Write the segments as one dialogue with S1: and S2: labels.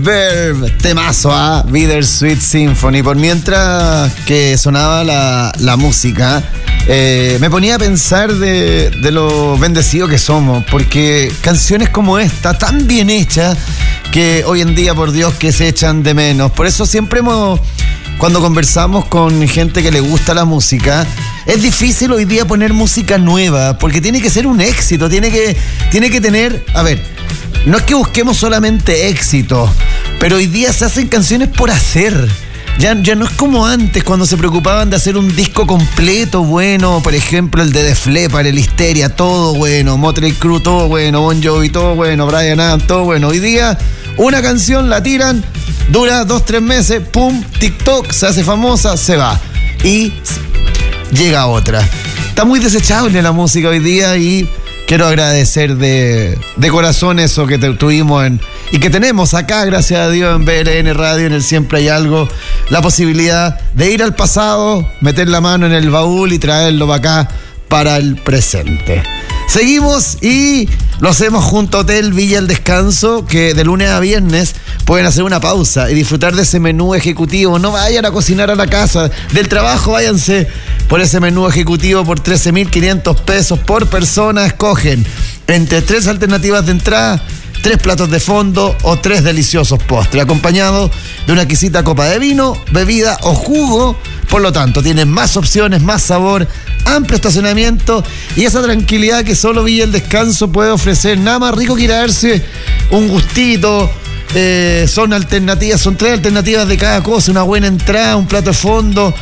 S1: Verve, temazo, Bittersweet Symphony. Por mientras que sonaba la música, me ponía a pensar de lo bendecidos que somos, porque canciones como esta, tan bien hechas, que hoy en día, por Dios, que se echan de menos. Por eso siempre cuando conversamos con gente que le gusta la música, es difícil hoy día poner música nueva, porque tiene que ser un éxito, tiene que tener, a ver, no es que busquemos solamente éxito, pero hoy día se hacen canciones por hacer. Ya no es como antes, cuando se preocupaban de hacer un disco completo bueno, por ejemplo el de Def Leppard, el Histeria, todo bueno, Motley Crue, todo bueno, Bon Jovi, todo bueno, Bryan Adams, todo bueno. Hoy día una canción la tiran, dura 2-3 meses, pum, TikTok, se hace famosa, se va y llega otra. Está muy desechable la música hoy día y quiero agradecer de corazón eso que tuvimos y que tenemos acá, gracias a Dios, en BLN Radio, en el Siempre Hay Algo, la posibilidad de ir al pasado, meter la mano en el baúl y traerlo para acá, para el presente. Seguimos y lo hacemos junto a Hotel Villa El Descanso, que de lunes a viernes pueden hacer una pausa y disfrutar de ese menú ejecutivo. No vayan a cocinar a la casa, del trabajo váyanse por ese menú ejecutivo por 13.500 pesos por persona. Escogen entre 3 alternativas de entrada, 3 platos de fondo o 3 deliciosos postres, acompañado de una exquisita copa de vino, bebida o jugo. Por lo tanto, tienen más opciones, más sabor, amplio estacionamiento y esa tranquilidad que solo Villa El Descanso puede ofrecer. Nada más rico que ir a darse un gustito. Son alternativas, son 3 alternativas de cada cosa: una buena entrada, un plato de fondo,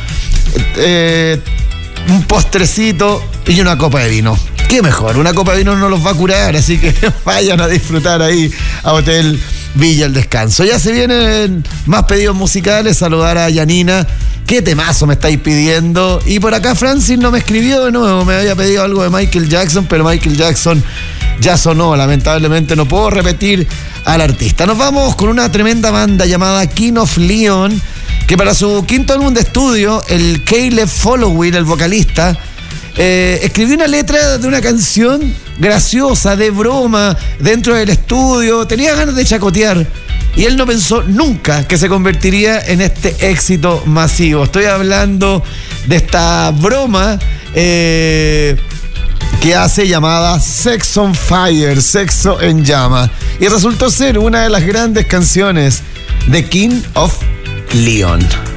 S1: un postrecito y una copa de vino. ¿Qué mejor? Una copa de vino no los va a curar, así que vayan a disfrutar ahí a Hotel Villa El Descanso. Ya se vienen más pedidos musicales. Saludar a Yanina. ¿Qué temazo me estáis pidiendo? Y por acá Francis no me escribió de nuevo. Me había pedido algo de Michael Jackson, pero Michael Jackson ya sonó. Lamentablemente no puedo repetir al artista. Nos vamos con una tremenda banda llamada King of Leon, que para su 5º álbum de estudio, el Caleb Followill, el vocalista, escribió una letra de una canción graciosa, de broma, dentro del estudio. Tenía ganas de chacotear y él no pensó nunca que se convertiría en este éxito masivo. Estoy hablando de esta broma que hace, llamada Sex on Fire, Sexo en Llama, y resultó ser una de las grandes canciones de King of Leon.